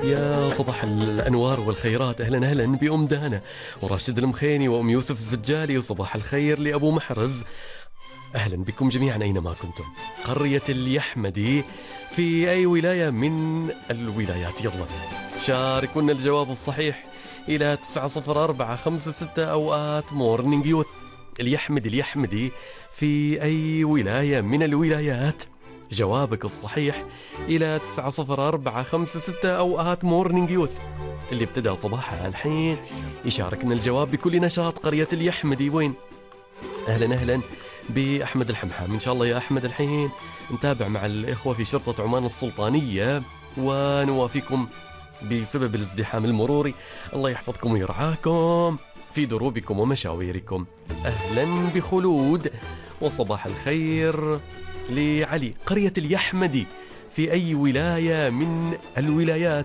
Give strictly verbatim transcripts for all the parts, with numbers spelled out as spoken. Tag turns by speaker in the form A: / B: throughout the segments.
A: يا صباح الأنوار والخيرات، أهلا أهلا بأم دانا وراشد المخيني وأم يوسف الزجالي، وصباح الخير لأبو محرز. أهلا بكم جميعا أينما كنتم. قرية اليحمدي في أي ولاية من الولايات؟ يلا شاركونا الجواب الصحيح إلى تسعة صفر أربعة خمسة ستة أوقات مورنينج يوث. اليحمدي اليحمدي في أي ولاية من الولايات؟ جوابك الصحيح إلى تسعة صفر أربعة خمسة ستة أوقات مورنينج يوث. اللي ابتدأ صباحها الحين يشاركنا الجواب بكل نشاط. قرية اليحمدي وين؟ أهلا أهلا بأحمد الحمحام. إن شاء الله يا أحمد الحين نتابع مع الإخوة في شرطة عمان السلطانية ونوافيكم بسبب الازدحام المروري. الله يحفظكم ويرعاكم في دروبكم ومشاويركم. أهلا بخلود وصباح الخير لعلي. قرية اليحمدي في أي ولاية من الولايات؟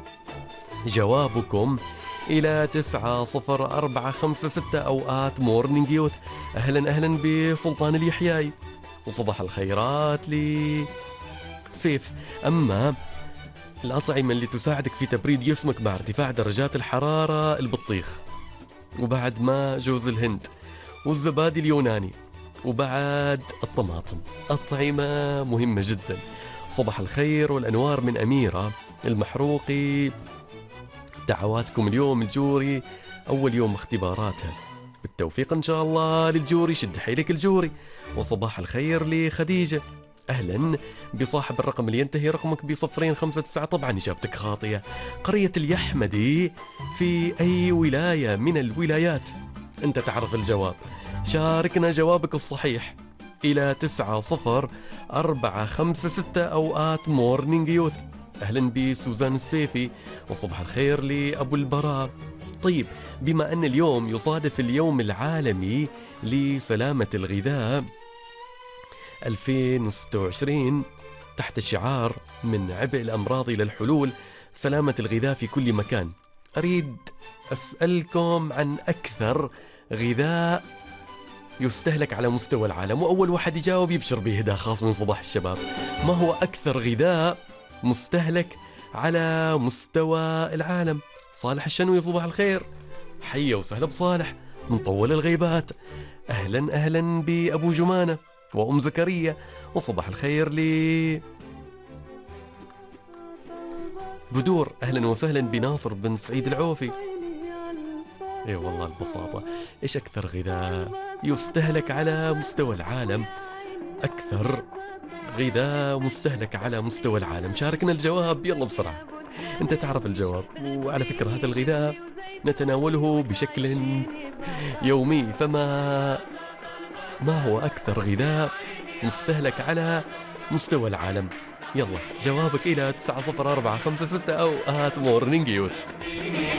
A: جوابكم إلى تسعة صفر أربعة خمسة ستة أوقات مورنينج يوث. أهلا أهلا بسلطان اليحياي وصباح الخيرات لسيف. أما الأطعمة اللي تساعدك في تبريد جسمك مع ارتفاع درجات الحرارة: البطيخ، وبعد ما جوز الهند، والزبادي اليوناني، وبعد الطماطم. أطعمة مهمة جدا. صباح الخير والأنوار من أميرة المحروقي. دعواتكم اليوم الجوري أول يوم اختباراتها، بالتوفيق إن شاء الله للجوري. شد حيلك الجوري. وصباح الخير لخديجة. أهلا بصاحب الرقم اللي ينتهي رقمك بصفرين خمسة تسعة. طبعا إجابتك خاطئة. قرية اليحمدي في أي ولاية من الولايات؟ أنت تعرف الجواب، شاركنا جوابك الصحيح إلى تسعة صفر أربعة خمسة ستة أوقات مورنينج يوث. أهلا بسوزان السيفي وصباح الخير لأبو البراء. طيب، بما أن اليوم يصادف اليوم العالمي لسلامة الغذاء ألفين وستة وعشرين تحت شعار من عبء الأمراض إلى الحلول، سلامة الغذاء في كل مكان، أريد أسألكم عن أكثر غذاء يستهلك على مستوى العالم، وأول واحد يجاوب يبشر بهداء خاص من صباح الشباب. ما هو أكثر غذاء مستهلك على مستوى العالم؟ صالح الشنوي صباح الخير. حيا وسهلا بصالح من طول الغيبات. أهلا أهلا بأبو جمانة وأم زكريا. وصباح الخير ل بدور. أهلا وسهلا بناصر بن سعيد العوفي. اي والله البساطة. ايش أكثر غذاء يستهلك على مستوى العالم؟ أكثر غذاء مستهلك على مستوى العالم، شاركنا الجواب يلا بسرعة. أنت تعرف الجواب. وعلى فكرة هذا الغذاء نتناوله بشكل يومي، فما ما هو أكثر غذاء مستهلك على مستوى العالم؟ يلا جوابك إلى تسعة صفر أربعة خمسة ستة أو آت مورنينج يوث.